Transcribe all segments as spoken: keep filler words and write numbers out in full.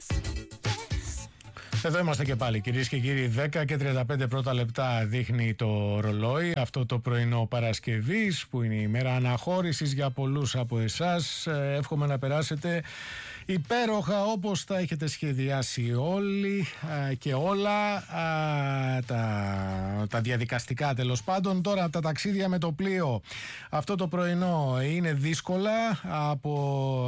Εδώ είμαστε και πάλι, κυρίες και κύριοι. Δέκα και τριάντα πέντε πρώτα λεπτά δείχνει το ρολόι. Αυτό το πρωινό Παρασκευής, που είναι η μέρα αναχώρησης για πολλούς από εσάς. Εύχομαι να περάσετε υπέροχα, όπως τα έχετε σχεδιάσει όλοι και όλα τα, τα διαδικαστικά, τέλος πάντων. Τώρα τα ταξίδια με το πλοίο αυτό το πρωινό είναι δύσκολα. Από,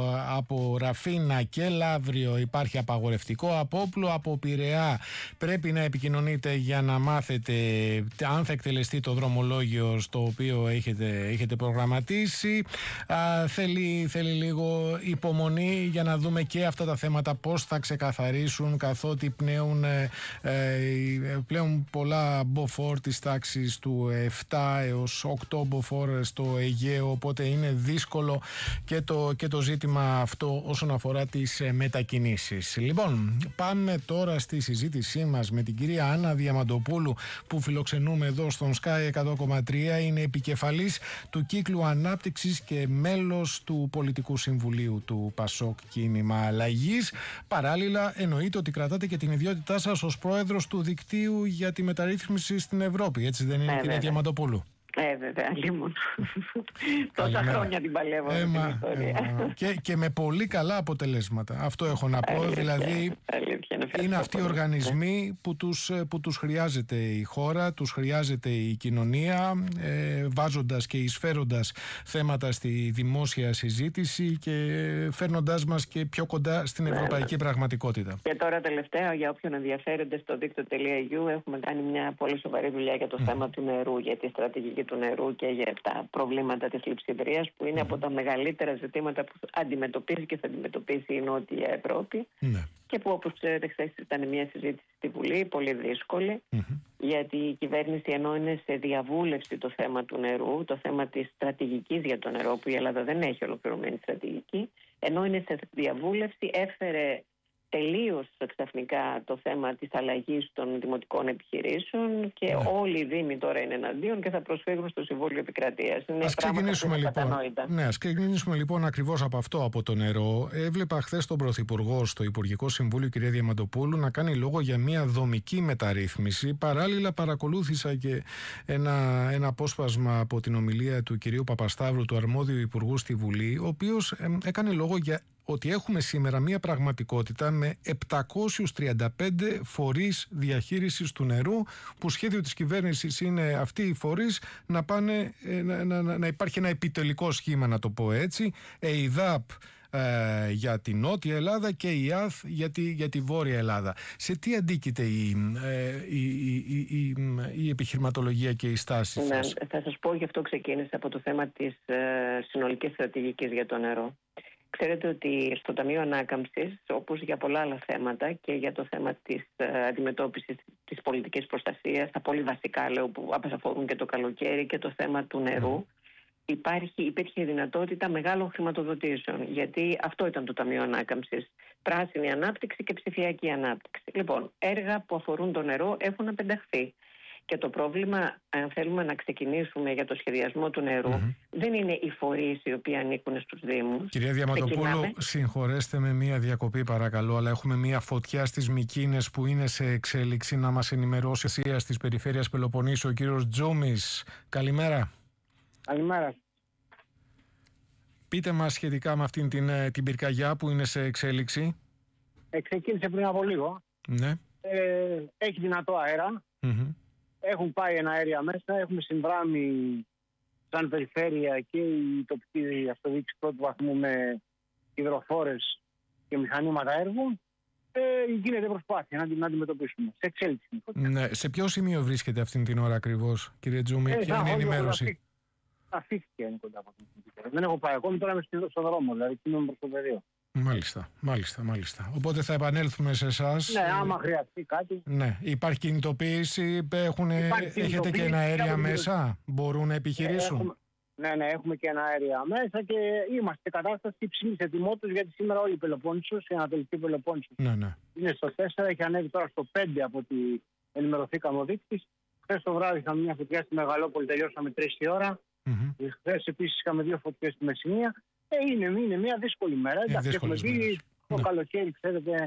από Ραφίνα και Λαύριο υπάρχει απαγορευτικό. Από Όπλου, από Πειραιά πρέπει να επικοινωνείτε για να μάθετε αν θα εκτελεστεί το δρομολόγιο στο οποίο έχετε, έχετε προγραμματίσει. Α, θέλει, θέλει λίγο υπομονή για να δούμε και αυτά τα θέματα πώς θα ξεκαθαρίσουν, καθότι πνέουν, ε, ε, πλέον πολλά μποφόρ της τάξης του επτά έως οκτώ μποφόρ στο Αιγαίο, οπότε είναι δύσκολο και το, και το ζήτημα αυτό όσον αφορά τις μετακινήσεις. Λοιπόν, πάμε τώρα στη συζήτησή μας με την κυρία Άννα Διαμαντοπούλου, που φιλοξενούμε εδώ στον Sky εκατό κόμμα τρία. Είναι επικεφαλής του κύκλου ανάπτυξης και μέλος του Πολιτικού Συμβουλίου του Πασόκ Κίνημα Αλλαγής. Παράλληλα, εννοείται ότι κρατάτε και την ιδιότητά σας ως πρόεδρος του δικτύου για τη μεταρρύθμιση στην Ευρώπη. Έτσι δεν είναι, ε, κυρία Διαμαντοπούλου? Ε, βέβαια, λίμον. Τόσα χρόνια την παλεύω ε, την ιστορία. Ε, και, και με πολύ καλά αποτελέσματα. Αυτό έχω να πω. Αλήθεια, δηλαδή, αλήθεια, είναι αυτοί οι οργανισμοί που τους, που τους χρειάζεται η χώρα, τους χρειάζεται η κοινωνία, ε, βάζοντας και εισφέροντας θέματα στη δημόσια συζήτηση και φέρνοντάς μας και πιο κοντά στην ευρωπαϊκή ναι. πραγματικότητα. Και τώρα τελευταία, για όποιον ενδιαφέρεται, στο δίκτυο.eu έχουμε κάνει μια πολύ σοβαρή δουλειά για το mm. θέμα του νερού, για τη στρατηγική του νερού και για τα προβλήματα της λειψιδρίας, που είναι mm. από τα μεγαλύτερα ζητήματα που αντιμετωπίζει και θα αντιμετωπίσει η Νότια Ευρώπη. Mm. Και που, όπως ξέρετε, χθες ήταν μια συζήτηση στη Βουλή, πολύ δύσκολη, mm-hmm. γιατί η κυβέρνηση, ενώ είναι σε διαβούλευση το θέμα του νερού, το θέμα της στρατηγικής για το νερό, που η Ελλάδα δεν έχει ολοκληρωμένη στρατηγική, ενώ είναι σε διαβούλευση, έφερε τελείως ξαφνικά το θέμα της αλλαγής των δημοτικών επιχειρήσεων και ναι. όλοι οι δήμοι τώρα είναι εναντίον και θα προσφύγουν στο Συμβούλιο Επικρατείας. Είναι ας ξεκινήσουμε λοιπόν, ναι, ας ξεκινήσουμε λοιπόν ακριβώς από αυτό, από το νερό. Έβλεπα χθες τον Πρωθυπουργό στο Υπουργικό Συμβούλιο, κυρία Διαμαντοπούλου, να κάνει λόγο για μια δομική μεταρρύθμιση. Παράλληλα παρακολούθησα και ένα, ένα απόσπασμα από την ομιλία του κυρίου Παπασταύρου, του αρμόδιου Υπουργού στη Βουλή, ο οποίος ε, έκανε λόγο για ότι έχουμε σήμερα μια πραγματικότητα με επτακόσιους τριάντα πέντε φορείς διαχείρισης του νερού, που σχέδιο της κυβέρνησης είναι αυτοί οι φορείς να, πάνε, να, να, να υπάρχει ένα επιτελικό σχήμα, να το πω έτσι, ΕΙΔΑΠ ε, για τη Νότια Ελλάδα και η ΙΑΘ για τη, για τη Βόρεια Ελλάδα. Σε τι αντίκειται η, ε, η, η, η, η επιχειρηματολογία και η στάση ναι, σας? Θα σας πω, γι' αυτό ξεκίνησα από το θέμα της ε, συνολικής στρατηγικής για το νερό. Ξέρετε ότι στο Ταμείο Ανάκαμψης, όπως για πολλά άλλα θέματα και για το θέμα της ε, αντιμετώπισης της πολιτικής προστασίας, τα πολύ βασικά λέω που αφορούν και το καλοκαίρι και το θέμα του νερού, υπάρχει, υπήρχε δυνατότητα μεγάλων χρηματοδοτήσεων, γιατί αυτό ήταν το Ταμείο Ανάκαμψης. Πράσινη ανάπτυξη και ψηφιακή ανάπτυξη. Λοιπόν, έργα που αφορούν το νερό έχουν απενταχθεί. Και το πρόβλημα, αν θέλουμε να ξεκινήσουμε για το σχεδιασμό του νερού, mm-hmm. δεν είναι οι φορείς οι οποίοι ανήκουν στους Δήμους. Κυρία Διαμαντοπούλου, Ξεκινάμε. συγχωρέστε με μία διακοπή παρακαλώ, αλλά έχουμε μία φωτιά στις Μυκίνες που είναι σε εξέλιξη. Να μας ενημερώσει στις περιφέρειας Πελοποννήσου ο κύριος Τζούμης. Καλημέρα. Καλημέρα. Πείτε μας σχετικά με αυτήν την, την πυρκαγιά που είναι σε εξέλιξη. Ξεκίνησε πριν από λίγο. Ναι. Ε, έχει δυνατό αέρα. Mm-hmm. Έχουν πάει εναέρια μέσα, έχουμε συνδράμει σαν περιφέρεια και η τοπική αυτοδιοίκηση πρώτου βαθμού με υδροφόρες και μηχανήματα έργου. Ε, γίνεται προσπάθεια να την αντιμετωπίσουμε. Σε εξέλιξη. Ναι. Σε ποιο σημείο βρίσκεται αυτή την ώρα ακριβώς, κύριε Τζούμη, ε, ποια είναι η ενημέρωση? Αφήθηκε είναι κοντά από την. Δεν έχω πάει ακόμη, τώρα είμαι στον δρόμο, δηλαδή κινούμαι προς το πεδίο. Μάλιστα, μάλιστα, μάλιστα. Οπότε θα επανέλθουμε σε εσάς. Ναι, άμα χρειαστεί κάτι. Ναι, υπάρχει κινητοποίηση, έχουν, υπάρχει έχετε κινητοποίηση, και ένα αέρια μέσα, μπορούν να επιχειρήσουν. Έχουμε, ναι, ναι, έχουμε και ένα αέρια μέσα και είμαστε σε κατάσταση υψηλής ετοιμότητας, γιατί σήμερα όλη η Πελοπόννησος, η Ανατολική Πελοπόννησος, ναι, ναι. είναι στο τέσσερα, έχει ανέβει τώρα στο πέντε από ό,τι ενημερωθήκαμε ο δείκτης. Χθες το βράδυ είχαμε μια φωτιά στη Μεγαλόπολη, τελειώσαμε τρεις η ώρα. Mm-hmm. Χθες επίσης είχαμε δύο φωτιές στη Μεσσηνία. Ε, είναι, είναι μια δύσκολη μέρα. Εντάξει, έχουμε δει το ναι. καλοκαίρι, ξέρετε,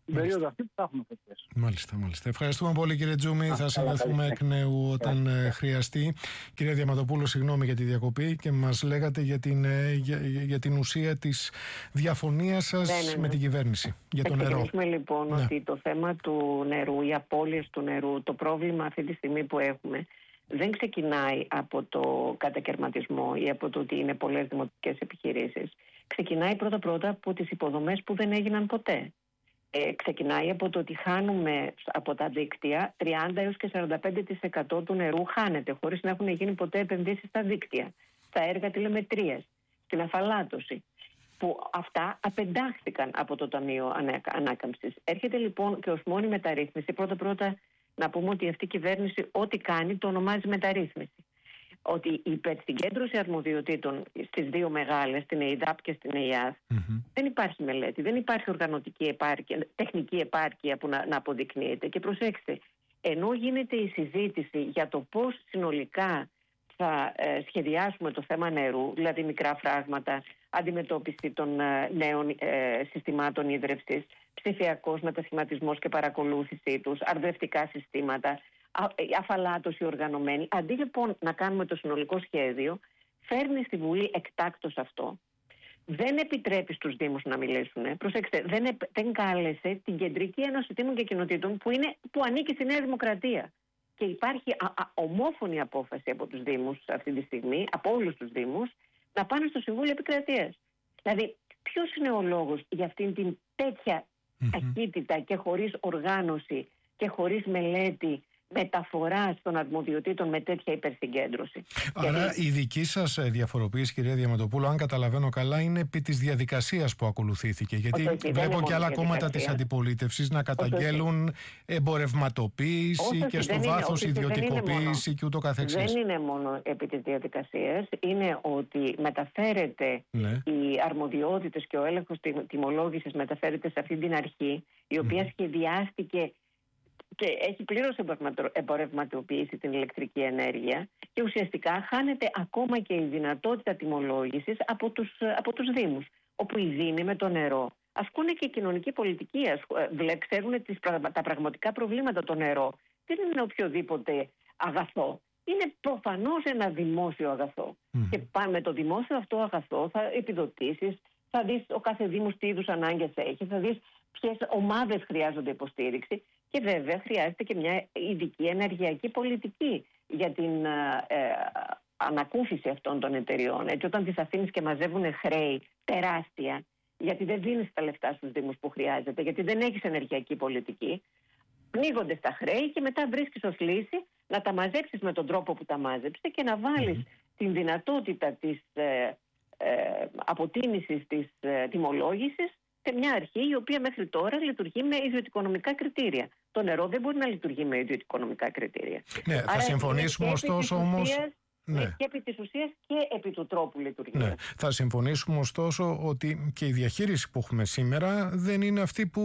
την περίοδο αυτή που θα έχουμε φωτιές. Μάλιστα, μάλιστα. Ευχαριστούμε πολύ, κύριε Τζούμι. Α, θα συνδεθούμε εκ νέου όταν ε, χρειαστεί. Κυρία Διαματοπούλου, συγγνώμη για τη διακοπή και μας λέγατε για την, ε, για, για την ουσία της διαφωνίας σας ναι, ναι, ναι. με την κυβέρνηση για το νερό. Θα λοιπόν ναι. ότι το θέμα του νερού, οι απώλειες του νερού, το πρόβλημα αυτή τη στιγμή που έχουμε δεν ξεκινάει από το κατακερματισμό ή από το ότι είναι πολλές δημοτικές επιχειρήσεις. Ξεκινάει πρώτα-πρώτα από τις υποδομές που δεν έγιναν ποτέ. Ε, ξεκινάει από το ότι χάνουμε από τα δίκτυα τριάντα έως και σαράντα πέντε τοις εκατό του νερού χάνεται χωρίς να έχουν γίνει ποτέ επενδύσεις στα δίκτυα, στα έργα τηλεμετρίας, στην αφαλάτωση, που αυτά απεντάχθηκαν από το Ταμείο Ανάκαμψης. Έρχεται λοιπόν και ως μόνη μεταρρύθμιση πρώτα-πρώτα να πούμε ότι αυτή η κυβέρνηση ό,τι κάνει το ονομάζει μεταρρύθμιση. Ότι η υπερσυγκέντρωση αρμοδιοτήτων στις δύο μεγάλες, στην ΕΙΔΑΠ και στην ΕΙΑΘ, mm-hmm. δεν υπάρχει μελέτη, δεν υπάρχει οργανωτική επάρκεια, τεχνική επάρκεια που να, να αποδεικνύεται. Και προσέξτε, ενώ γίνεται η συζήτηση για το πώς συνολικά θα ε, σχεδιάσουμε το θέμα νερού, δηλαδή μικρά φράγματα, αντιμετώπιση των ε, νέων ε, συστημάτων ίδρευσης, ψηφιακός μετασχηματισμός και παρακολούθησή τους, αρδευτικά συστήματα, αφαλάτωση οργανωμένη. Αντί λοιπόν να κάνουμε το συνολικό σχέδιο, φέρνει στη Βουλή εκτάκτως αυτό. Δεν επιτρέπει στους Δήμους να μιλήσουν. Προσέξτε, δεν, επ, δεν κάλεσε την Κεντρική Ένωση Δήμων και Κοινοτήτων που, είναι, που ανήκει στη Νέα Δημοκρατία. Και υπάρχει α, α, ομόφωνη απόφαση από τους Δήμους αυτή τη στιγμή, από όλους τους Δήμους, να πάνε στο Συμβούλιο Επικρατείας. Δηλαδή, ποιος είναι ο λόγος για αυτήν την τέτοια mm-hmm. ταχύτητα και χωρίς οργάνωση και χωρίς μελέτη μεταφοράς των αρμοδιοτήτων με τέτοια υπερσυγκέντρωση. Άρα γιατί... η δική σας διαφοροποίηση, κυρία Διαματοπούλου, αν καταλαβαίνω καλά, είναι επί της διαδικασίας που ακολουθήθηκε. Γιατί όχι, βλέπω και άλλα κόμματα της αντιπολίτευσης να καταγγέλουν όχι, εμπορευματοποίηση όχι, και στο βάθος είναι, ιδιωτικοποίηση και ούτω καθεξής. Δεν είναι μόνο επί της διαδικασίας, είναι ότι μεταφέρεται ναι. οι αρμοδιότητες και ο έλεγχος τιμολόγησης μεταφέρεται σε αυτή την αρχή, η οποία mm. σχεδιάστηκε και έχει πλήρως εμπορευματοποιήσει την ηλεκτρική ενέργεια και ουσιαστικά χάνεται ακόμα και η δυνατότητα τιμολόγησης από τους, από τους Δήμους, όπου οι Δήμοι με το νερό ασκούν και κοινωνική πολιτική, ξέρουν τις, τα πραγματικά προβλήματα. Το νερό δεν είναι οποιοδήποτε αγαθό, είναι προφανώς ένα δημόσιο αγαθό. Mm. Και με το δημόσιο αυτό αγαθό θα επιδοτήσεις, θα δεις ο κάθε Δήμος τι είδους ανάγκες έχει, θα δεις ποιες ομάδες χρειάζονται υποστήριξη. Και βέβαια χρειάζεται και μια ειδική ενεργειακή πολιτική για την ε, ανακούφιση αυτών των εταιριών. Έτσι, όταν τις αφήνεις και μαζεύουν χρέη τεράστια, γιατί δεν δίνεις τα λεφτά στους Δήμους που χρειάζεται, γιατί δεν έχεις ενεργειακή πολιτική, πνίγονται στα χρέη και μετά βρίσκεις ως λύση να τα μαζέψεις με τον τρόπο που τα μάζεψε και να βάλεις mm-hmm. την δυνατότητα της ε, ε, αποτίμησης της ε, τιμολόγησης σε μια αρχή η οποία μέχρι τώρα λειτουργεί με ιδιωτικονομικά κριτήρια. Το νερό δεν μπορεί να λειτουργεί με ιδιωτικονομικά κριτήρια. Ναι, θα Άρα, συμφωνήσουμε ωστόσο όμως... Ναι. Και επί της ουσίας και επί του τρόπου λειτουργίας. Ναι. Θα συμφωνήσουμε ωστόσο ότι και η διαχείριση που έχουμε σήμερα δεν είναι αυτή που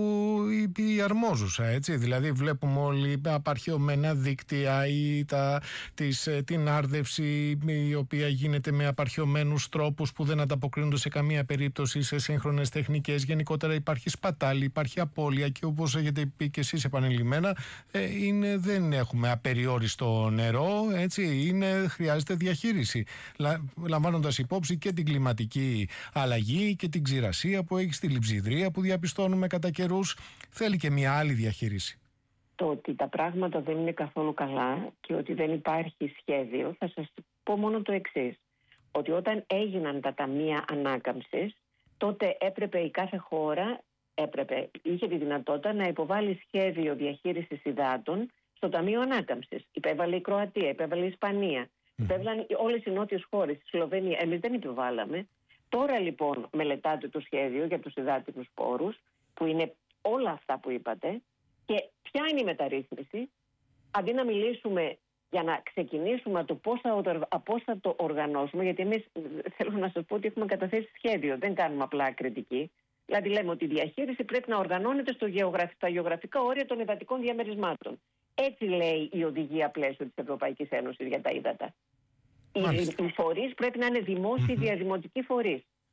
η αρμόζουσα, έτσι. Δηλαδή βλέπουμε όλοι απαρχαιωμένα δίκτυα ή τα, της, την άρδευση η οποία γίνεται με απαρχαιωμένους τρόπους που δεν ανταποκρίνονται σε καμία περίπτωση σε σύγχρονες τεχνικές. Γενικότερα υπάρχει σπατάλη, υπάρχει απώλεια και όπως έχετε πει και εσείς επανειλημμένα είναι, δεν έχουμε απεριόριστο νερό, έτσι. Είναι, χρειάζεται διαχείριση, λαμβάνοντας υπόψη και την κλιματική αλλαγή και την ξηρασία που έχει στη λειψιδρία που διαπιστώνουμε κατά καιρούς. Θέλει και μια άλλη διαχείριση. Το ότι τα πράγματα δεν είναι καθόλου καλά και ότι δεν υπάρχει σχέδιο, θα σας πω μόνο το εξής. Ότι όταν έγιναν τα ταμεία ανάκαμψης, τότε έπρεπε η κάθε χώρα, έπρεπε, είχε τη δυνατότητα να υποβάλει σχέδιο διαχείρισης υδάτων στο Ταμείο Ανάκαμψης. Υπέβαλε η Κροατία, υπέβαλε η Ισπανία. Υπέβαλαν όλες οι νότιες χώρες, η Σλοβενία. Εμείς δεν υποβάλαμε. Τώρα λοιπόν μελετάτε το σχέδιο για τους υδάτινους πόρους, που είναι όλα αυτά που είπατε. Και ποια είναι η μεταρρύθμιση? Αντί να μιλήσουμε για να ξεκινήσουμε το πώς θα, πώς θα το οργανώσουμε, γιατί εμείς θέλω να σας πω ότι έχουμε καταθέσει σχέδιο, δεν κάνουμε απλά κριτική. Δηλαδή λέμε ότι η διαχείριση πρέπει να οργανώνεται στο γεωγραφ, στα γεωγραφικά όρια των υδατικών διαμερισμάτων. Έτσι λέει η οδηγία πλαίσιο της Ευρωπαϊκής Ένωσης για τα ύδατα. Οι, οι φορείς πρέπει να είναι δημόσιοι mm-hmm. διαδημοτικοί φορείς.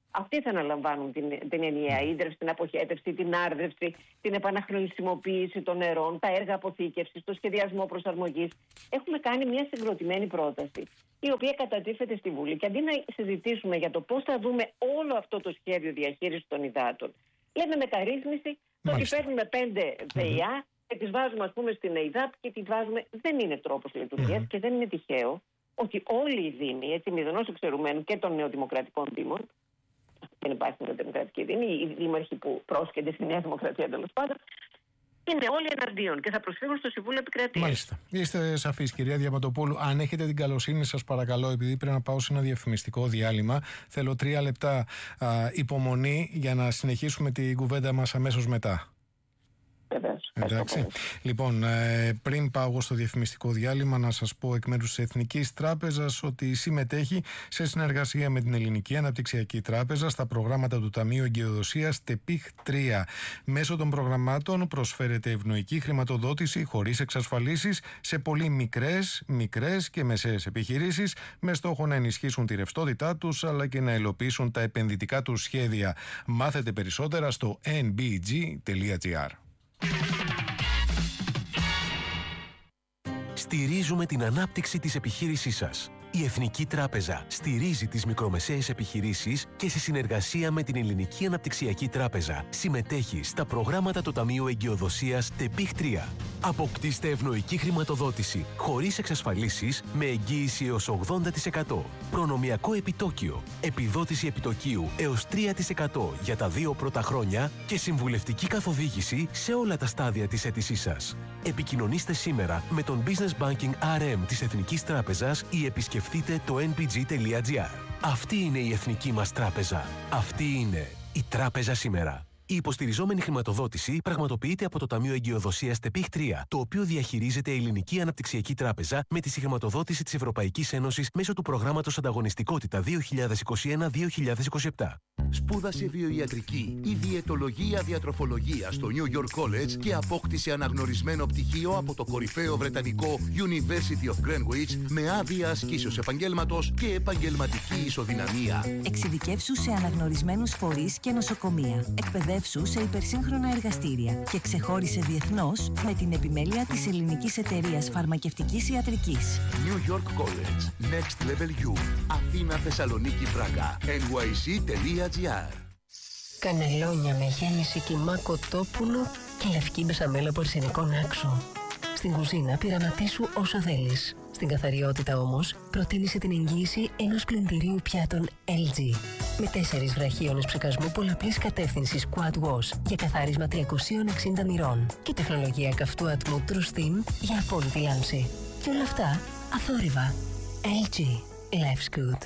Αυτοί θα αναλαμβάνουν την, την ενιαία ίδρυυση, την αποχέτευση, την άρδευση, την επαναχρησιμοποίηση των νερών, τα έργα αποθήκευσης, το σχεδιασμό προσαρμογής. Έχουμε κάνει μια συγκροτημένη πρόταση, η οποία κατατίθεται στη Βουλή. Και αντί να συζητήσουμε για το πώς θα δούμε όλο αυτό το σχέδιο διαχείρισης των υδάτων, λέμε μεταρρύθμιση, το ότι παίρνουμε πέντε ΒΕΙΑ και τις βάζουμε, ας πούμε, στην ΕΙΔΑΠ και τις βάζουμε. Δεν είναι τρόπος λειτουργίας και δεν είναι τυχαίο ότι όλοι οι δήμοι, έτσι μηδενός εξαιρουμένου και των νεοδημοκρατικών δήμων, δεν υπάρχει νεοδημοκρατική δήμη, οι δήμαρχοι που πρόσκενται στη Νέα Δημοκρατία τέλος πάντων, είναι όλοι εναντίον και θα προσφύγουν στο Συμβούλιο Επικρατείας. Μάλιστα. Είστε σαφείς, κυρία Διαμαντοπούλου. Αν έχετε την καλοσύνη, σας παρακαλώ, επειδή πρέπει να πάω σε ένα διαφημιστικό διάλειμμα, θέλω τρία λεπτά α, υπομονή για να συνεχίσουμε την κουβέντα μας αμέσως μετά. Εντάξει. Λοιπόν, ε, πριν πάω στο διαφημιστικό διάλειμμα, να σας πω εκ μέρους της Εθνικής Τράπεζας ότι συμμετέχει σε συνεργασία με την Ελληνική Αναπτυξιακή Τράπεζα στα προγράμματα του Ταμείου Εγκαιοδοσίας ΤΕΠΙΧ τρία. Μέσω των προγραμμάτων προσφέρεται ευνοϊκή χρηματοδότηση χωρίς εξασφαλίσεις σε πολύ μικρές, μικρές και μεσαίες επιχειρήσεις, με στόχο να ενισχύσουν τη ρευστότητά τους αλλά και να υλοποιήσουν τα επενδυτικά τους σχέδια. Μάθετε περισσότερα στο εν μπι τζι τελεία τζι άρ. Στηρίζουμε την ανάπτυξη της επιχείρησής σας. Η Εθνική Τράπεζα στηρίζει τις μικρομεσαίες επιχειρήσεις και σε συνεργασία με την Ελληνική Αναπτυξιακή Τράπεζα συμμετέχει στα προγράμματα του Ταμείου Εγκαιοδοσίας ΤΕΠΙΧ τρία. Αποκτήστε ευνοϊκή χρηματοδότηση χωρίς εξασφαλίσεις με εγγύηση έως ογδόντα τοις εκατό. Προνομιακό επιτόκιο, επιδότηση επιτοκίου έως τρία τοις εκατό για τα δύο πρώτα χρόνια και συμβουλευτική καθοδήγηση σε όλα τα στάδια της αίτησής σας. Επικοινωνήστε σήμερα με τον Business Banking αρ εμ της Εθνικής Τράπεζας ή επισκεφτείτε το εν μπι τζι τελεία τζι άρ. Αυτή είναι η εθνική μας τράπεζα. Αυτή είναι η τράπεζα σήμερα. Η υποστηριζόμενη χρηματοδότηση πραγματοποιείται από το Ταμείο Εγκαιοδοσίας ΤΕΠΙΧ τρία, το οποίο διαχειρίζεται η Ελληνική Αναπτυξιακή Τράπεζα με τη συγχρηματοδότηση της Ευρωπαϊκής Ένωσης μέσω του προγράμματος Ανταγωνιστικότητα δύο χιλιάδες είκοσι ένα με δύο χιλιάδες είκοσι επτά. Σπούδασε βιοϊατρική ή διαιτολογία διατροφολογία στο New York College και απόκτησε αναγνωρισμένο πτυχίο από το κορυφαίο βρετανικό University of Greenwich με άδεια ασκήσεως επαγγέλματος και επαγγελματική ισοδυναμία. Εξειδικεύσου σε αναγνωρισμένους φορείς και νοσοκομεία. Εκπαιδεύσου σε υπερσύγχρονα εργαστήρια και ξεχώρισε διεθνώς με την επιμέλεια της Ελληνικής Εταιρείας Φαρμακευτικής Ιατρικής. New York College. Next Level U. Αθήνα, Θεσσαλονίκη, Πράγα. εν γουάι σι τελεία τζι άρ. Κανελόνια με γέμιση κιμά κοτόπουλο και λευκή μπεσαμέλα από αρσενικό άξο. Στην κουζίνα πειραματίσου όσο θέλεις. Στην καθαριότητα όμως προτίμησε την εγγύηση ενός πλυντηρίου πιάτων ελ τζι. Με τέσσερις βραχίονες ψεκασμού πολλαπλής κατεύθυνσης Quad Wash για καθάρισμα τριακόσια εξήντα μοιρών και τεχνολογία καυτού ατμού True Steam για απόλυτη λάμψη. Και όλα αυτά αθόρυβα. ελ τζι. Life's good.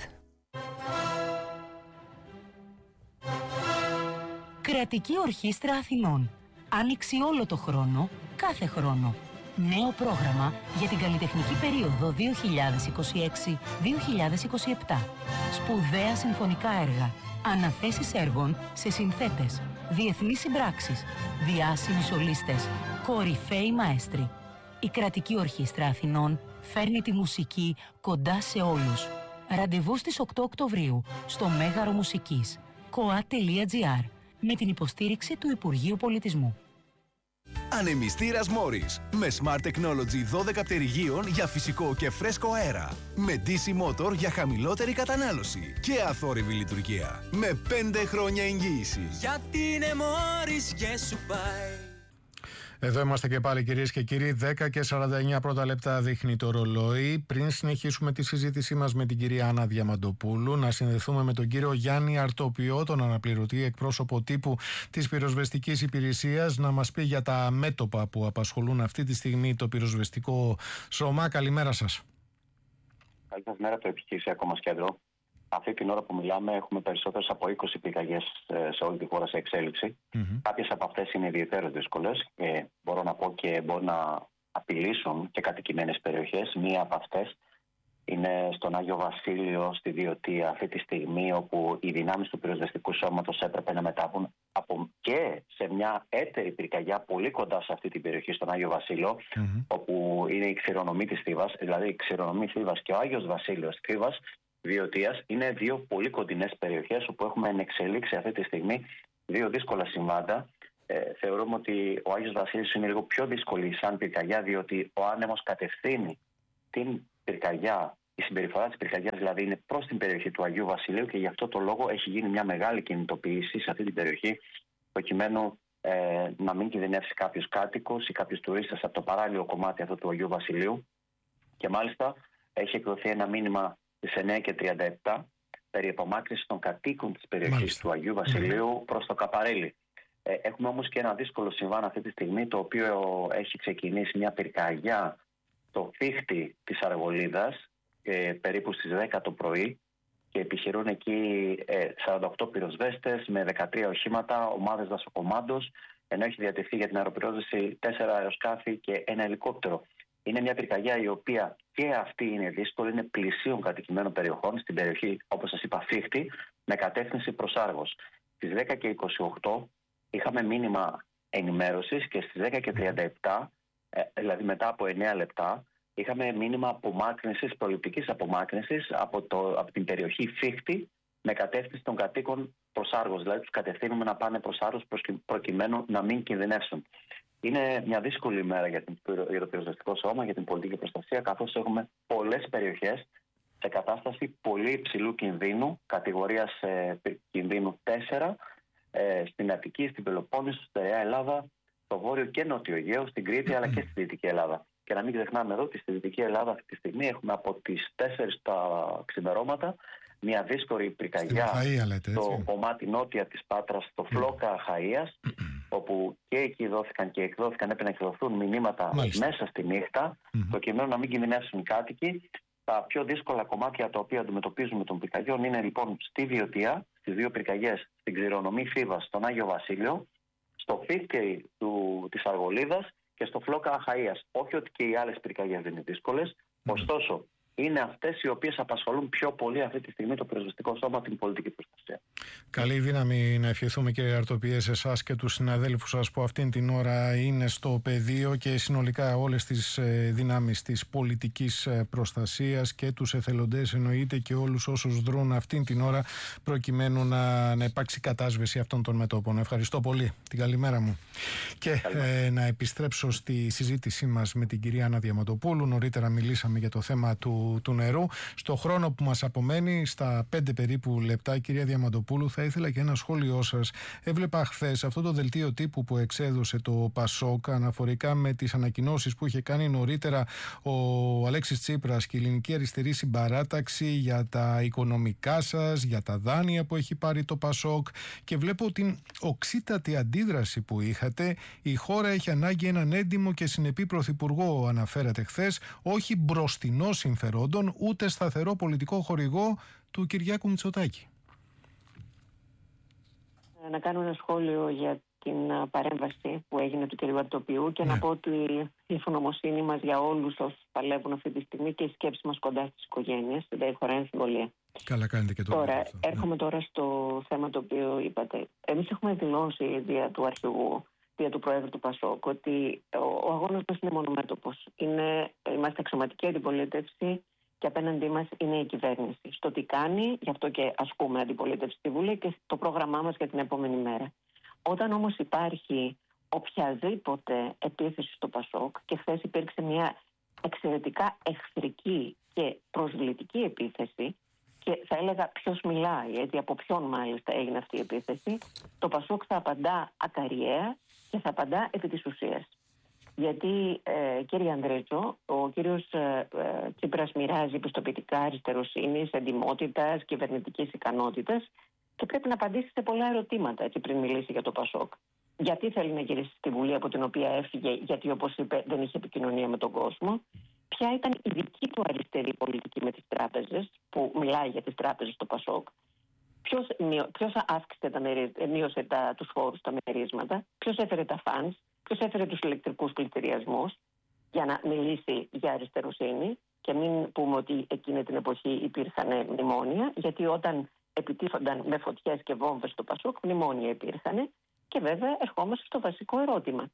Κρατική Ορχήστρα Αθηνών. Άνοιξη όλο το χρόνο, κάθε χρόνο. Νέο πρόγραμμα για την καλλιτεχνική περίοδο δύο χιλιάδες είκοσι έξι με δύο χιλιάδες είκοσι επτά. Σπουδαία συμφωνικά έργα, αναθέσεις έργων σε συνθέτες, διεθνείς συμπράξεις, διάσημοι σολίστες, κορυφαίοι μαέστροι. Η Κρατική Ορχήστρα Αθηνών φέρνει τη μουσική κοντά σε όλους. Ραντεβού στις οκτώ Οκτωβρίου στο Μέγαρο Μουσικής, κοά τελεία τζι άρ, με την υποστήριξη του Υπουργείου Πολιτισμού. Ανεμιστήρας Morris με Smart Technology δώδεκα πτερυγίων για φυσικό και φρέσκο αέρα. Με ντι σι Motor για χαμηλότερη κατανάλωση και αθόρυβη λειτουργία. Με πέντε χρόνια εγγύηση. Γιατί είναι Morris και σου πάει. Εδώ είμαστε και πάλι, κυρίες και κύριοι. δέκα και σαράντα εννιά πρώτα λεπτά δείχνει το ρολόι. Πριν συνεχίσουμε τη συζήτησή μας με την κυρία Άννα Διαμαντοπούλου, να συνδεθούμε με τον κύριο Γιάννη Αρτοπιό, τον αναπληρωτή εκπρόσωπο τύπου της Πυροσβεστικής Υπηρεσίας, να μας πει για τα μέτωπα που απασχολούν αυτή τη στιγμή το πυροσβεστικό σώμα. Καλημέρα σας. Καλή σας μέρα από το επιχειρησιακό μας κέντρο. Αυτή την ώρα που μιλάμε έχουμε περισσότερες από είκοσι πυρκαγιές σε όλη τη χώρα σε εξέλιξη. Mm-hmm. Κάποιες από αυτές είναι ιδιαίτερως δύσκολες και μπορώ να πω και μπορούν να απειλήσουν και κατοικημένες περιοχές. Μία από αυτές είναι στον Άγιο Βασίλειο, στη Διωτία, αυτή τη στιγμή όπου οι δυνάμεις του πυροσβεστικού σώματος έπρεπε να μετάβουν από και σε μια έτερη πυρκαγιά πολύ κοντά σε αυτή την περιοχή, στον Άγιο Βασίλειο, mm-hmm. όπου είναι η ξηρονομη της Θήβας, δηλαδή η ξηρονομη Θήβας και ο Άγιος Βασίλειος Θήβας, Βιωτίας. Είναι δύο πολύ κοντινές περιοχές όπου έχουμε ενεξελίξει αυτή τη στιγμή δύο δύσκολα συμβάντα. Ε, θεωρούμε ότι ο Άγιος Βασίλης είναι λίγο πιο δύσκολη σαν πυρκαγιά, διότι ο άνεμος κατευθύνει την πυρκαγιά, η συμπεριφορά της πυρκαγιάς δηλαδή είναι προς την περιοχή του Αγίου Βασιλείου και γι' αυτό το λόγο έχει γίνει μια μεγάλη κινητοποίηση σε αυτή την περιοχή προκειμένου ε, να μην κινδυνεύσει κάποιος κάτοικος ή κάποιος τουρίστας από το παράλληλο κομμάτι αυτό του Αγίου Βασιλείου. Και μάλιστα έχει εκδοθεί ένα μήνυμα στις εννιά και τριάντα επτά περί απομάκρυνσης των κατοίκων της περιοχής μάλιστα. του Αγίου Βασιλείου mm-hmm. προς το Καπαρέλι. Ε, έχουμε όμως και ένα δύσκολο συμβάν αυτή τη στιγμή, το οποίο έχει ξεκινήσει μια πυρκαγιά στο φύχτη της Αργολίδας ε, περίπου στις δέκα το πρωί και επιχειρούν εκεί ε, σαράντα οκτώ πυροσβέστες με δεκατρία οχήματα, ομάδες δασοκομάντος, ενώ έχει διατεθεί για την αεροπυρόσβεση τέσσερα αεροσκάφη και ένα ελικόπτερο. Είναι μια πυρκαγιά η οποία και αυτή είναι δύσκολη, είναι πλησίων κατοικημένων περιοχών στην περιοχή, όπως σας είπα, φύχτη, με κατεύθυνση προς Άργος. Στις δέκα και είκοσι οκτώ είχαμε μήνυμα ενημέρωσης και στις δέκα και τριάντα επτά, δηλαδή μετά από εννιά λεπτά, είχαμε μήνυμα απομάκρυνσης, προληπτικής απομάκρυνσης από, το, από την περιοχή φύχτη με κατεύθυνση των κατοίκων προς Άργος. Δηλαδή τους κατευθύνουμε να πάνε προς Άργος προκειμένου να μην κινδυνεύσουν. Είναι μια δύσκολη ημέρα για, την, για το πυροσβεστικό σώμα, για την πολιτική προστασία, καθώς έχουμε πολλές περιοχές σε κατάσταση πολύ υψηλού κινδύνου, κατηγορίας ε, κινδύνου τέσσερα, ε, στην Αττική, στην Πελοπόννησο, στη Στερεά Ελλάδα, στο Βόρειο και Νότιο Αιγαίο, στην Κρήτη αλλά και στη Δυτική Ελλάδα. Και να μην ξεχνάμε εδώ ότι στη Δυτική Ελλάδα αυτή τη στιγμή έχουμε από τις τέσσερις τα ξημερώματα μια δύσκολη πυρκαγιά στο κομμάτι νότια της Πάτρας, στο Φλόκα Αχαΐας, όπου και εκεί δόθηκαν και εκδόθηκαν, έπρεπε να εκδοθούν μηνύματα Μάλιστα. μέσα στη νύχτα, mm-hmm. προκειμένου να μην κινδυνεύσουν οι κάτοικοι. Τα πιο δύσκολα κομμάτια τα οποία αντιμετωπίζουμε των πυρκαγιών είναι λοιπόν στη Βιωτία, στις δύο πυρκαγιές, στην Ξηρονομή Φίβας, στον Άγιο Βασίλειο, στο φύκτη της Αργολίδας και στο Φλόκα Αχαΐας. Όχι ότι και οι άλλες πυρκαγιές δεν είναι δύσκολες, mm-hmm. ωστόσο είναι αυτές οι οποίες απασχολούν πιο πολύ αυτή τη στιγμή το πυροσβεστικό σώμα, την πολιτική προστασία. Καλή δύναμη να ευχηθούμε, κύριε Αρτοπιέ, σε εσάς και τους συναδέλφους σας που αυτήν την ώρα είναι στο πεδίο και συνολικά όλες τις δυνάμεις της πολιτικής προστασίας και τους εθελοντές, εννοείται, και όλους όσους δρούν αυτήν την ώρα προκειμένου να, να υπάρξει κατάσβεση αυτών των μετώπων. Ευχαριστώ πολύ. Την καλημέρα μου. Και ε, να επιστρέψω στη συζήτησή μας με την κυρία Άννα Διαμαντοπούλου. Νωρίτερα μιλήσαμε για το θέμα του του νερού. Στο χρόνο που μας απομένει, στα πέντε περίπου λεπτά, κυρία Διαμαντοπούλου, θα ήθελα και ένα σχόλιο σας. Έβλεπα χθες αυτό το δελτίο τύπου που εξέδωσε το ΠΑΣΟΚ αναφορικά με τις ανακοινώσεις που είχε κάνει νωρίτερα ο Αλέξης Τσίπρας και η Ελληνική Αριστερή Συμπαράταξη για τα οικονομικά σας, για τα δάνεια που έχει πάρει το ΠΑΣΟΚ, και βλέπω την οξύτατη αντίδραση που είχατε. Η χώρα έχει ανάγκη έναν έντιμο και συνεπή πρωθυπουργό, αναφέρατε χθες, όχι μπροστινό συμφέρον, ούτε σταθερό πολιτικό χορηγό του Κυριάκου Μητσοτάκη. Να κάνω ένα σχόλιο για την παρέμβαση που έγινε του κ. Αρτοπιού και ναι. να πω ότι η ευγνωμοσύνη μας για όλους όσους παλεύουν αυτή τη στιγμή και η σκέψη μας κοντά στις οικογένειες δεν χωράει αμφιβολία. Καλά κάνετε και το Τώρα, αυτό. έρχομαι ναι. τώρα στο θέμα το οποίο είπατε. Εμείς έχουμε δηλώσει δια του αρχηγού, δια του Προέδρου του ΠΑΣΟΚ, ότι ο, ο αγώνας μας είναι μονομέτωπος. Είναι, είμαστε αξιωματική αντιπολίτευση και απέναντί μας είναι η κυβέρνηση. Στο τι κάνει, γι' αυτό και ασκούμε αντιπολίτευση στη Βουλή και το πρόγραμμά μας για την επόμενη μέρα. Όταν όμως υπάρχει οποιαδήποτε επίθεση στο ΠΑΣΟΚ, και χθες υπήρξε μια εξαιρετικά εχθρική και προσβλητική επίθεση, και θα έλεγα ποιος μιλάει, έτσι, από ποιον μάλιστα έγινε αυτή η επίθεση, το ΠΑΣΟΚ θα απαντά ακαριέα και θα απαντά επί της ουσίας. Γιατί, ε, κύριε Ανδρέτσο, ο κύριος ε, ε, Τσίπρας μοιράζει πιστοποιητικά αριστεροσύνης, εντιμότητας, κυβερνητικής ικανότητας και πρέπει να απαντήσει σε πολλά ερωτήματα, έτσι, πριν μιλήσει για το ΠΑΣΟΚ. Γιατί θέλει να γυρίσει στη Βουλή από την οποία έφυγε, γιατί, όπως είπε, δεν είχε επικοινωνία με τον κόσμο. Ποια ήταν η δική του αριστερή πολιτική με τις τράπεζες, που μιλάει για τις τράπεζες στο ΠΑΣΟΚ. Ποιος, ποιος αύξησε τα μερί, μείωσε τα, τους φόρους, τα μερίσματα. Ποιος έφερε τα φανς. Ποιος έφερε τους ηλεκτρικούς πληστηριασμούς για να μιλήσει για αριστεροσύνη. Και μην πούμε ότι εκείνη την εποχή υπήρχαν μνημόνια, γιατί όταν επιτίθονταν με φωτιές και βόμβες στο ΠΑΣΟΚ, μνημόνια υπήρχαν. Και βέβαια ερχόμαστε στο βασικό ερώτημα.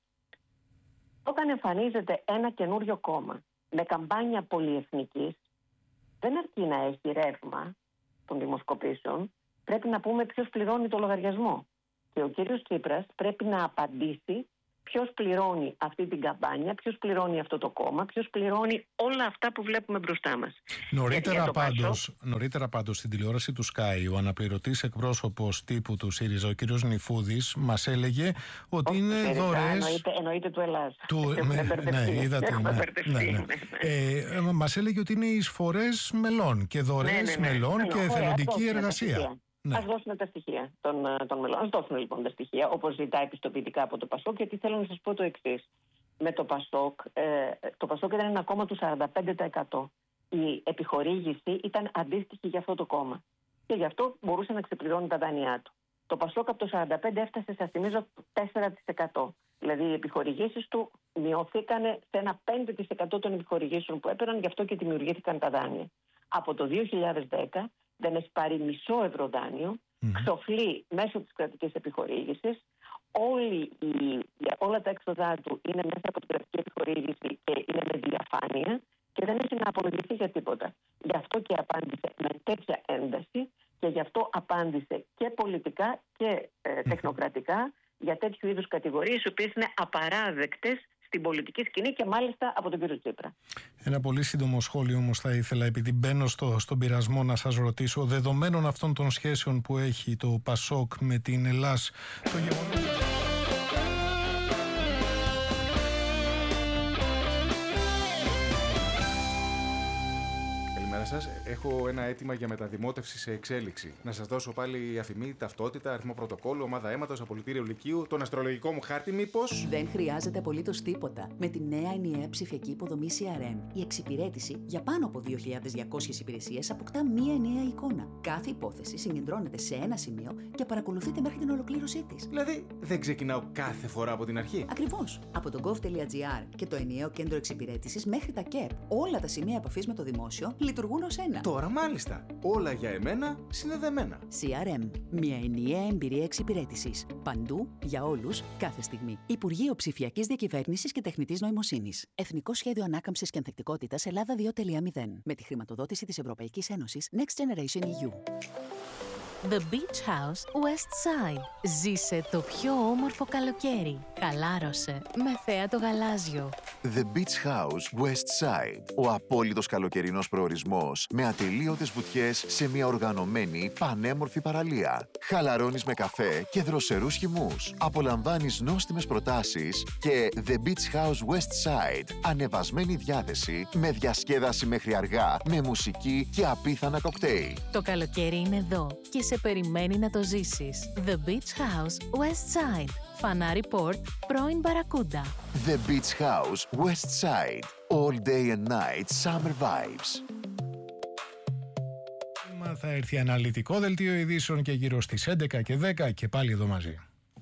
Όταν εμφανίζεται ένα καινούριο κόμμα με καμπάνια πολυεθνικής, δεν αρκεί να έχει ρεύμα των δημοσκοπήσεων, πρέπει να πούμε ποιος πληρώνει το λογαριασμό. Και ο κύριος Τσίπρας πρέπει να απαντήσει ποιος πληρώνει αυτή την καμπάνια, ποιος πληρώνει αυτό το κόμμα, ποιος πληρώνει όλα αυτά που βλέπουμε μπροστά μας. Νωρίτερα πάντως, νωρίτερα πάντως στην τηλεόραση του Sky, ο αναπληρωτής εκπρόσωπος τύπου του ΣΥΡΙΖΑ, ο κύριος Νιφούδης, μας έλεγε ότι Όχι, είναι δωρεές... Εννοείται, εννοείται του Ελλάς. Του... ναι, είδατε. Ναι, ναι, ναι. Ε, μας έλεγε ότι είναι εισφορές μελών και δωρεές ναι, ναι, ναι. μελών ναι, ναι, και ναι, εθελοντική εργασία. Ναι. Ας δώσουν τα στοιχεία των, των μελών. Ας δώσουν λοιπόν τα στοιχεία, όπως ζητάει επιστοποιητικά από το Πασόκ, γιατί θέλω να σας πω το εξής. Με το Πασόκ, ε, το Πασόκ ήταν ένα κόμμα του σαράντα πέντε τοις εκατό. Η επιχορήγηση ήταν αντίστοιχη για αυτό το κόμμα. Και γι' αυτό μπορούσε να ξεπληρώνει τα δάνειά του. Το Πασόκ από το σαράντα πέντε τοις εκατό έφτασε, σας θυμίζω, τέσσερα τοις εκατό. Δηλαδή οι επιχορηγήσεις του μειωθήκαν σε ένα πέντε τοις εκατό των επιχορηγήσεων που έπαιρναν, γι' αυτό και δημιουργήθηκαν τα δάνεια. Από το δύο χιλιάδες δέκα δεν έχει πάρει μισό ευρώ δάνειο, mm. ξοφλεί μέσω της κρατικής επιχορήγησης, όλη η, όλα τα έξοδά του είναι μέσα από την κρατική επιχορήγηση και είναι με διαφάνεια και δεν έχει να απολογηθεί για τίποτα. Γι' αυτό και απάντησε με τέτοια ένταση και γι' αυτό απάντησε και πολιτικά και ε, τεχνοκρατικά για τέτοιου είδους κατηγορίες, οι οποίες είναι απαράδεκτες στην πολιτική σκηνή και μάλιστα από τον κύριο Τσίπρα. Ένα πολύ σύντομο σχόλιο όμως θα ήθελα, επειδή μπαίνω στο, στον πειρασμό, να σας ρωτήσω, δεδομένων αυτών των σχέσεων που έχει το Πασόκ με την Ελλάς, το γεγονός... Σας. Έχω ένα αίτημα για μεταδημότευση σε εξέλιξη. Να σας δώσω πάλι αφημί, ταυτότητα, αριθμό πρωτοκόλλου, ομάδα αίματος, απολυτήριο λυκείου, τον αστρολογικό μου χάρτη, μήπως. Δεν χρειάζεται απολύτως τίποτα. Με τη νέα ενιαία ψηφιακή υποδομή σι αρ εμ, η εξυπηρέτηση για πάνω από δύο χιλιάδες διακόσιες υπηρεσίες αποκτά μία ενιαία εικόνα. Κάθε υπόθεση συγκεντρώνεται σε ένα σημείο και παρακολουθείται μέχρι την ολοκλήρωσή της. Δηλαδή, δεν ξεκινάω κάθε φορά από την αρχή. Ακριβώς. Από το gov.gr και το ενιαίο κέντρο εξυπηρέτησης μέχρι τα ΚΕΠ, όλα τα σημεία επαφής με το δημόσιο λειτουργούν ως ένα. Τώρα μάλιστα. Όλα για εμένα συνδεδεμένα. σι αρ εμ. Μια ενιαία εμπειρία εξυπηρέτησης. Παντού, για όλους, κάθε στιγμή. Υπουργείο Ψηφιακής Διακυβέρνησης και Τεχνητής Νοημοσύνης. Εθνικό Σχέδιο Ανάκαμψης και Ανθεκτικότητας Ελλάδα δύο κόμμα μηδέν. Με τη χρηματοδότηση της Ευρωπαϊκής Ένωσης Next Generation ι γιου. The Beach House West Side. Ζήσε το πιο όμορφο καλοκαίρι. Χαλάρωσε με θέα το γαλάζιο. The Beach House West Side. Ο απόλυτος καλοκαιρινός προορισμός με ατελείωτες βουτιές σε μια οργανωμένη πανέμορφη παραλία. Χαλαρώνεις με καφέ και δροσερούς χυμούς. Απολαμβάνεις νόστιμες προτάσεις και The Beach House West Side. Ανεβασμένη διάθεση με διασκέδαση μέχρι αργά, με μουσική και απίθανα κοκτέιλ. Το καλοκαίρι είναι εδώ και σε περιμένει να το ζήσεις. The Beach House West Side. Φανάρι Port, πρώην Μπαρακούντα. The Beach House West Side. All day and night summer vibes. Θα έρθει αναλυτικό δελτίο ειδήσεων και γύρω στις έντεκα και δέκα και πάλι εδώ μαζί.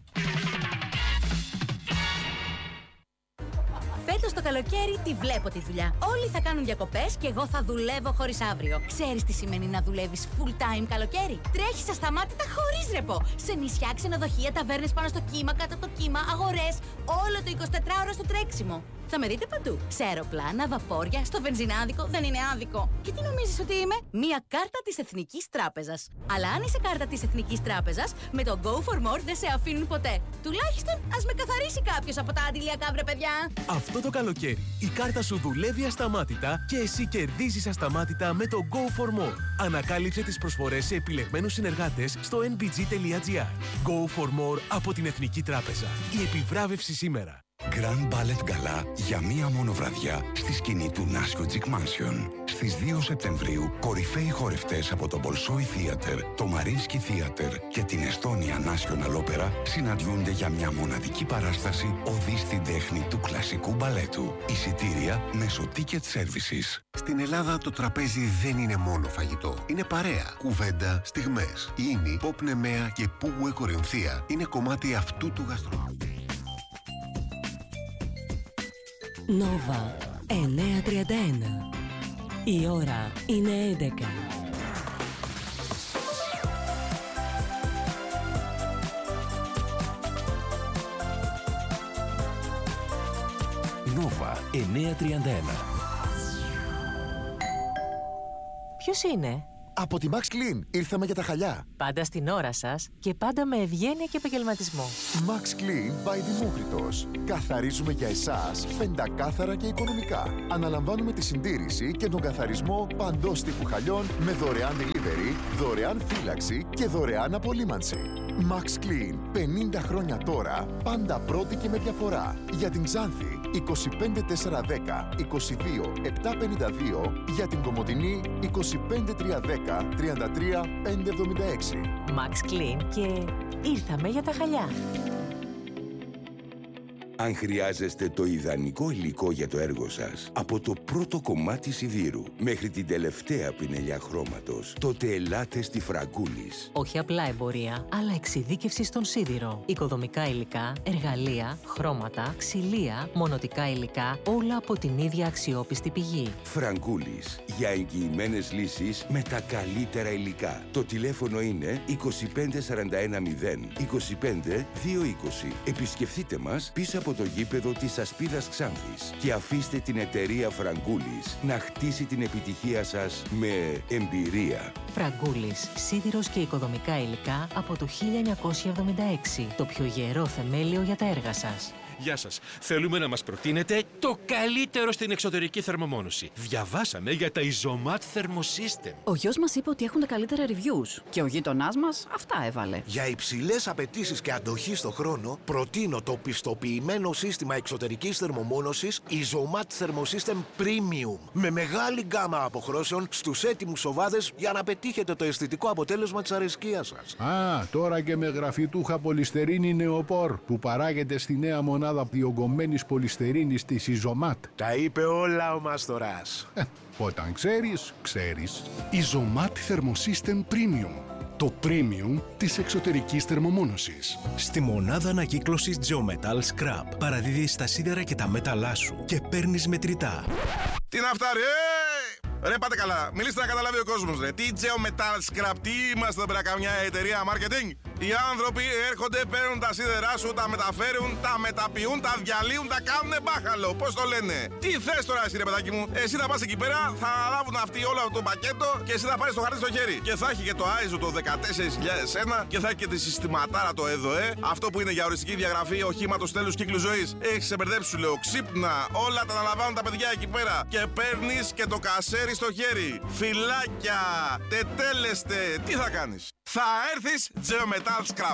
Φέτος το καλοκαίρι τη βλέπω τη δουλειά. Όλοι θα κάνουν διακοπές και εγώ θα δουλεύω χωρίς αύριο. Ξέρεις τι σημαίνει να δουλεύεις full time καλοκαίρι? Τρέχεις ασταμάτητα χωρίς ρεπό. Σε νησιά, ξενοδοχεία, ταβέρνες πάνω στο κύμα, κάτω από το κύμα, αγορές. Όλο το εικοσιτετράωρο στο τρέξιμο. Θα με δείτε παντού. Σε αεροπλάνα, βαπόρια, στο βενζινάδικο, δεν είναι άδικο. Και τι νομίζεις ότι είμαι? Μία κάρτα της Εθνικής Τράπεζας. Αλλά αν είσαι κάρτα της Εθνικής Τράπεζας, με το Go for More δεν σε αφήνουν ποτέ. Τουλάχιστον ας με καθαρίσει κάποιος από τα αντιλιακά, βρε παιδιά. Αυτό το καλοκαίρι η κάρτα σου δουλεύει ασταμάτητα και εσύ κερδίζεις ασταμάτητα με το Go for More. Ανακάλυψε τις προσφορές σε επιλεγμένους συνεργάτες στο εν μπι τζι τελεία τζι άρ. Go for More από την Εθνική Τράπεζα. Η επιβράβευση σήμερα. Grand Ballet Gala για μία μόνο βραδιά στη σκηνή του Νάσιο Τζικ Mansion. Στις δύο Σεπτεμβρίου, κορυφαίοι χορευτές από το Bolshoi Theater, το Mariinsky Theater και την Estonia National Opera συναντιούνται για μια μοναδική παράσταση οδή στην τέχνη του κλασικού μπαλέτου. Εισιτήρια μέσω Ticket Services. Στην Ελλάδα το τραπέζι δεν είναι μόνο φαγητό. Είναι παρέα, κουβέντα, στιγμές. Η Ίνη, Pop Nemea και Πουγουε Κορινθία είναι κομμάτι αυτού του γαστρονομικού. Νόβα εννιακόσια τριάντα ένα. Η ώρα είναι έντεκα. Νόβα εννιακόσια τριάντα ένα. Ποιος είναι? Από τη Max Clean. Ήρθαμε για τα χαλιά. Πάντα στην ώρα σας και πάντα με ευγένεια και επαγγελματισμό. Max Clean by Δημόκριτος. Καθαρίζουμε για εσάς πεντακάθαρα και οικονομικά. Αναλαμβάνουμε τη συντήρηση και τον καθαρισμό παντός τύπου χαλιών με δωρεάν delivery, δωρεάν φύλαξη και δωρεάν απολύμανση. Max Clean. πενήντα χρόνια τώρα. Πάντα πρώτη και με διαφορά. Για την Ξάνθη είκοσι πέντε τετρακόσια δέκα είκοσι δύο επτακόσια πενήντα δύο. Για την Κομοτηνή είκοσι πέντε τριακόσια δέκα τριάντα τρία πεντακόσια εβδομήντα έξι. Max Clean και ήρθαμε για τα χαλιά. Αν χρειάζεστε το ιδανικό υλικό για το έργο σας, από το πρώτο κομμάτι σιδήρου μέχρι την τελευταία πινελιά χρώματος, τότε ελάτε στη Φραγκούλης. Όχι απλά εμπορία, αλλά εξειδίκευση στον σίδηρο. Οικοδομικά υλικά, εργαλεία, χρώματα, ξυλία, μονοτικά υλικά, όλα από την ίδια αξιόπιστη πηγή. Φραγκούλης, για εγγυημένες λύσεις με τα καλύτερα υλικά. Το τηλέφωνο είναι είκοσι πέντε σαράντα ένα μηδέν είκοσι πέντε δύο είκοσι. Επισκεφτείτε μας πίσω από το γήπεδο της Ασπίδας Ξάνθης και αφήστε την εταιρεία Φραγκούλης να χτίσει την επιτυχία σας με εμπειρία. Φραγκούλης, σίδηρος και οικοδομικά υλικά από το χίλια εννιακόσια εβδομήντα έξι. Το πιο γερό θεμέλιο για τα έργα σας. Γεια σας. Θέλουμε να μας προτείνετε το καλύτερο στην εξωτερική θερμομόνωση. Διαβάσαμε για τα Isomat Thermosystem. Ο γιος μας είπε ότι έχουν τα καλύτερα reviews και ο γείτονάς μας αυτά έβαλε. Για υψηλές απαιτήσεις και αντοχή στο χρόνο, προτείνω το πιστοποιημένο σύστημα εξωτερικής θερμομόνωσης Isomat Thermosystem Premium. Με μεγάλη γκάμα αποχρώσεων στους έτοιμους σοβάδες για να πετύχετε το αισθητικό αποτέλεσμα της αρεσκίας σας. Α, τώρα και με γραφιτούχα πολυστερίνη νεοπόρ που παράγεται στη νέα μονάδα διογκωμένης πολυστερίνης της Isomat. Τα είπε όλα ο Μάστορας. Όταν ξέρεις, ξέρεις. Isomat Thermosystem Premium. Το premium της εξωτερικής θερμομόνωσης. Στη μονάδα ανακύκλωσης Geometal Scrap παραδίδεις τα σίδερα και τα μέταλλά σου και παίρνεις μετρητά. Τι να φτάρει, ε! Ρε πάτε καλά, μιλήστε να καταλάβει ο κόσμος, ρε. Τι Geometal Scrap, τι είμαστε εδώ πέρα, καμιά εταιρεία marketing? Οι άνθρωποι έρχονται, παίρνουν τα σίδερά σου, τα μεταφέρουν, τα μεταποιούν, τα διαλύουν, τα κάνουνε μπάχαλο. Πώς το λένε? Τι θες τώρα εσύ, ρε παιδάκι μου? Εσύ θα πας εκεί πέρα, θα αναλάβουν αυτοί όλο αυτό το πακέτο και εσύ θα πάρεις το χαρτί στο χέρι. Και θα έχει και το άι ες ο το δεκατέσσερα χιλιάδες ένα και θα έχει και τη συστηματάρα το ΕΔΟΕ, αυτό που είναι για οριστική διαγραφή οχήματος τέλους κύκλου ζωής. Έχεις ξεμπερδέψει, σου λέω, ξύπνα. Όλα τα αναλαμβάνουν τα παιδιά εκεί πέρα. Και παίρνεις και το κασέρι στο χέρι. Φυλάκια, τετέλεστε, τι θα κάνεις? Θα έρθεις Geometal Scrap.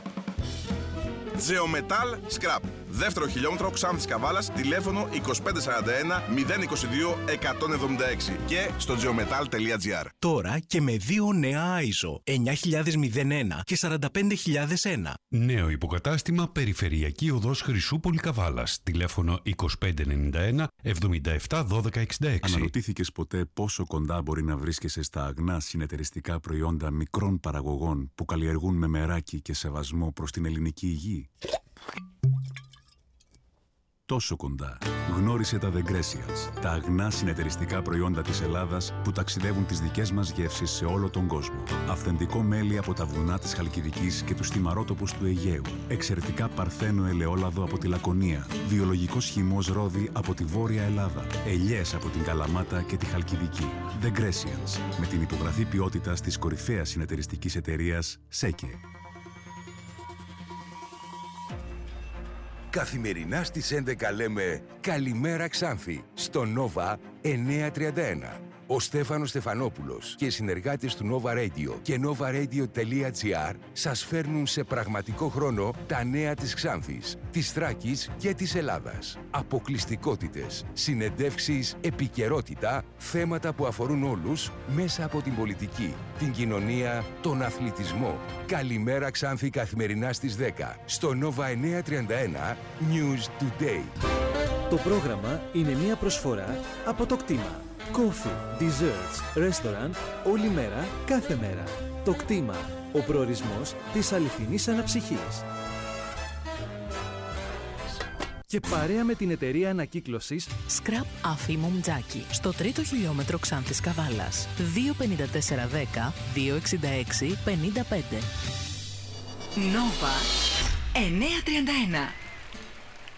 Geometal Scrap. Δεύτερο χιλιόμετρο Ξάνθης Καβάλας, τηλέφωνο είκοσι πέντε σαράντα ένα μηδέν είκοσι δύο εκατόν εβδομήντα έξι και στο geometal τελεία gr. Τώρα και με δύο νέα άι ες ο εννιά χιλιάδες ένα και σαράντα πέντε χιλιάδες ένα. Νέο υποκατάστημα Περιφερειακή Οδός Χρυσούπολη Καβάλας. Τηλέφωνο είκοσι πέντε ενενήντα ένα εβδομήντα επτά δώδεκα εξήντα έξι. Αναρωτήθηκες ποτέ πόσο κοντά μπορεί να βρίσκεσαι στα αγνά συνεταιριστικά προϊόντα μικρών παραγωγών που καλλιεργούν με μεράκι και σεβασμό προς την ελληνική υγεία? Τόσο κοντά. Γνώρισε τα The Grecians, τα αγνά συνεταιριστικά προϊόντα της Ελλάδας που ταξιδεύουν τις δικές μας γεύσεις σε όλο τον κόσμο. Αυθεντικό μέλι από τα βουνά της Χαλκιδικής και τους θυμαρότοπους του Αιγαίου. Εξαιρετικά παρθένο ελαιόλαδο από τη Λακωνία. Βιολογικός χυμός ρόδι από τη Βόρεια Ελλάδα. Ελιές από την Καλαμάτα και τη Χαλκιδική. The Grecians, με την υπογραφή ποιότητας της κορυφαίας συνεταιριστικής εταιρείας ΣΕΚΕ. Καθημερινά στις έντεκα λέμε «Καλημέρα Ξάνθη» στο Νόβα εννιακόσια τριάντα ένα. Ο Στέφανος Στεφανόπουλος και οι συνεργάτες του Nova Radio και novaradio.gr σας φέρνουν σε πραγματικό χρόνο τα νέα της Ξάνθης, της Θράκης και της Ελλάδας. Αποκλειστικότητες, συνεντεύξεις, επικαιρότητα, θέματα που αφορούν όλους μέσα από την πολιτική, την κοινωνία, τον αθλητισμό. Καλημέρα Ξάνθη καθημερινά στις δέκα στο Nova εννιακόσια τριάντα ένα News Today. Το πρόγραμμα είναι μια προσφορά από το κτήμα. Coffee, desserts, restaurant, όλη μέρα, κάθε μέρα. Το κτήμα, ο προορισμός της αληθινής αναψυχής. Και παρέα με την εταιρεία ανακύκλωσης Scrap Αφήμου Μτζάκη, στο τρίτο χιλιόμετρο Ξάνθης Καβάλας. δύο πενήντα τέσσερα δέκα δύο εξήντα έξι πενήντα πέντε. Νόβα εννιακόσια τριάντα ένα.